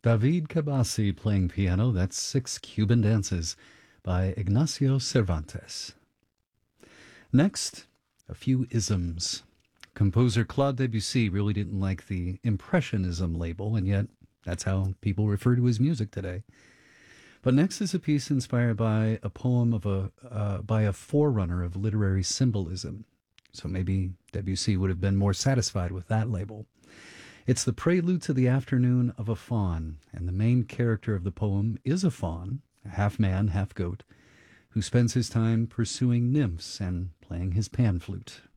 David Cabasi playing piano. That's Six Cuban Dances by Ignacio Cervantes. Next, a few isms. Composer Claude Debussy really didn't like the Impressionism label, and yet that's how people refer to his music today. But next is a piece inspired by a poem by a forerunner of literary symbolism. So maybe Debussy would have been more satisfied with that label. It's the prelude to the afternoon of a faun, and the main character of the poem is a faun, half man, half goat, who spends his time pursuing nymphs and playing his pan flute.